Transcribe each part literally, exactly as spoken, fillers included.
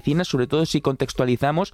sobre todo si contextualizamos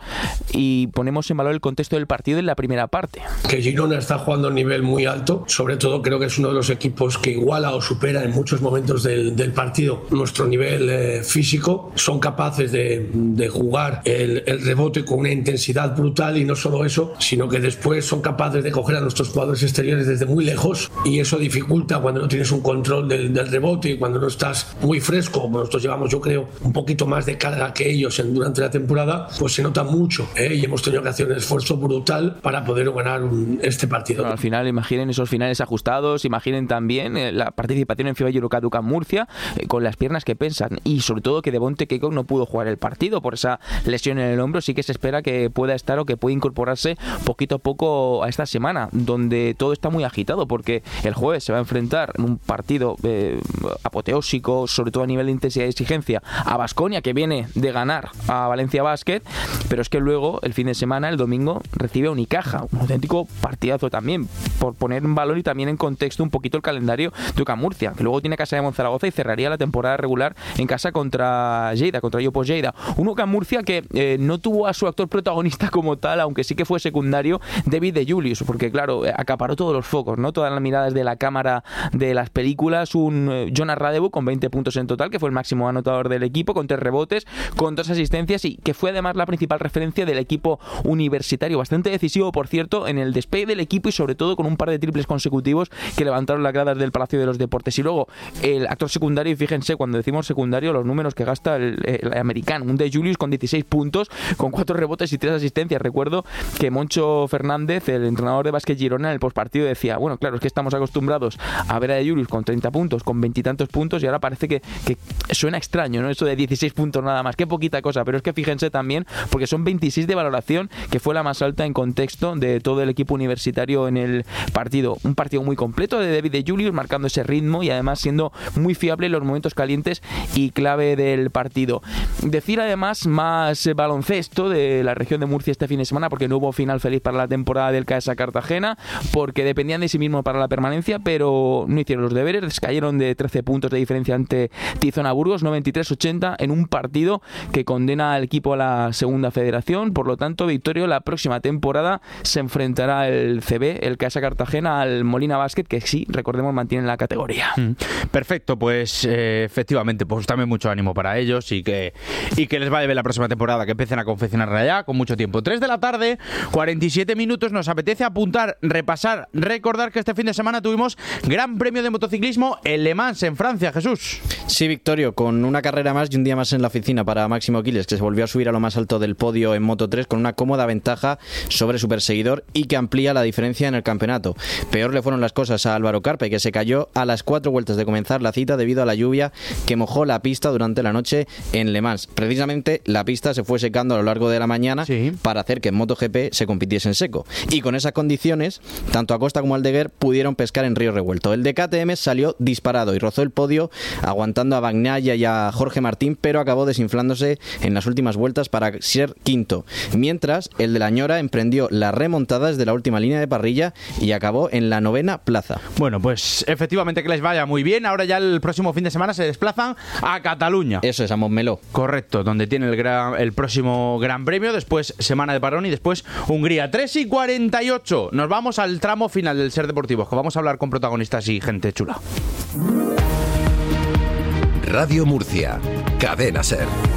y ponemos en valor el contexto del partido en la primera parte. Que Girona está jugando a un nivel muy alto, sobre todo creo que es uno de los equipos que iguala o supera en muchos momentos del, del partido nuestro nivel eh, físico, son capaces de, de jugar el, el rebote con una intensidad brutal y no solo eso, sino que después son capaces de coger a nuestros jugadores exteriores desde muy lejos y eso dificulta cuando no tienes un control del, del rebote y cuando no estás muy fresco, como nosotros llevamos yo creo un poquito más de carga que ellos en, durante la temporada, pues se nota mucho ¿eh? Y hemos tenido que hacer un esfuerzo brutal para poder ganar un, este partido. Bueno, al final imaginen esos finales ajustados, imaginen también eh, la participación en FIBA Eurocup UCAM Murcia eh, con las piernas que pensan y sobre todo que Devonte Keiko no pudo jugar el partido por esa lesión en el hombro. Sí que se espera que pueda estar o que pueda incorporarse poquito a poco a esta semana, donde todo está muy agitado porque el jueves se va a enfrentar en un partido eh, apoteósico, sobre todo a nivel de intensidad y exigencia, a Baskonia, que viene de ganar a Valencia Basket, pero es que luego el fin de semana, el domingo, recibe a Unicaja, un auténtico partidazo también, por poner en valor y también en contexto un poquito el calendario de UCAM Murcia, que luego tiene casa de Monzaragoza y cerraría la temporada regular en casa contra Lleida, contra Yopos Lleida. Un UCAM Murcia que eh, no tuvo a su actor protagonista como tal, aunque sí que fue secundario, David de Julius, porque claro, acaparó todos los focos, ¿no? Todas las miradas de la cámara de las películas. Un eh, Jonas Radevu con veinte puntos en total, que fue el máximo anotador del equipo, con tres rebotes, con dos asistencias y que fue además la principal referencia del equipo universitario, bastante decisivo por cierto en el despegue del equipo y sobre todo con un par de triples consecutivos que levantaron las gradas del Palacio de los Deportes. Y luego el actor secundario, y fíjense cuando decimos secundario los números que gasta el, el americano, un de Julius con dieciséis puntos, con cuatro rebotes y tres asistencias. Recuerdo que Moncho Fernández, el entrenador de Básquet Girona, en el postpartido decía, bueno, claro, es que estamos acostumbrados a ver a de Julius con treinta puntos, con veintitantos puntos y ahora parece que, que suena extraño, ¿no? Eso de dieciséis puntos nada más, qué poquita cosa, pero es que fíjense también, porque son veintiséis de valoración, que fue la más alta en contexto de todo el equipo universitario en el partido. Un partido muy completo de David de Julius, marcando ese ritmo y además siendo muy fiable en los momentos calientes y clave del partido. Decir además más baloncesto de la región de Murcia este fin de semana, porque no hubo final feliz para la temporada del C A E S A Cartagena, porque dependían de sí mismos para la permanencia, pero no hicieron los deberes, cayeron de trece puntos de diferencia ante Tizona Burgos, noventa y tres ochenta, en un partido que condena al equipo a la segunda federación. Por lo tanto, Victorio, la próxima temporada se enfrentará el C B, el C A E S A Cartagena, al Molina Basket, que sí, recordemos, mantiene la categoría. Perfecto, pues eh, efectivamente, pues también mucho ánimo para ellos y que, y que les vaya bien la próxima temporada, que empiecen a confeccionar allá con mucho tiempo. tres de la tarde, cuarenta y siete minutos, nos apetece apuntar, repasar, recordar que este fin de semana tuvimos Gran Premio de Motociclismo en Le Mans, en Francia, Jesús. Sí, Victorio, con una carrera más y un día más en la oficina para Máximo Quiles, que se volvió a subir a lo más alto del podio en Moto tres con una cómoda ventaja sobre su perseguidor y que amplía la diferencia en el campeonato. Peor le fueron las cosas a Álvaro Carpe, que se cayó a las cuatro vueltas de comenzar la cita debido a la lluvia que mojó la pista durante la noche en Le Mans. Precisamente la pista se fue secando a lo largo de la mañana sí. para hacer que en MotoGP se compitiese en seco. Y con esas condiciones, tanto Acosta como Aldeguer pudieron pescar en río revuelto. El de K T M salió disparado y rozó el podio, aguantando a Bagnaia y a Jorge Martín, pero acabó desinflándose en las últimas vueltas para ser quinto. Mientras, el de la Ñora emprendió la remontada desde la última línea de parrilla y acabó en la novena plaza. Bueno, pues efectivamente que les vaya muy bien. Ahora ya el próximo fin de semana se desplazan a Cataluña. Eso es, a Montmeló. Correcto, donde tiene el, gran, el próximo Gran Premio, después semana de parón y después Hungría. tres y cuarenta y ocho. Nos vamos al tramo final del Ser Deportivo, que vamos a hablar con protagonistas y gente chula. Radio Murcia, Cadena Ser.